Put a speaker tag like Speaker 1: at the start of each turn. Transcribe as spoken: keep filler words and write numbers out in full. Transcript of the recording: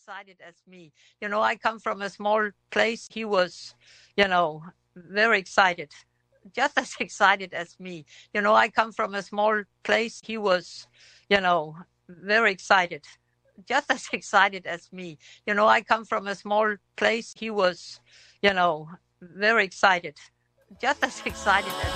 Speaker 1: excited as me. You know, I come from a small place. He was, you know, very excited, just as excited as me. You know, I come from a small place. He was, you know, very excited, just as excited as me. You know, I come from a small place. He was, you know, very excited, just as excited as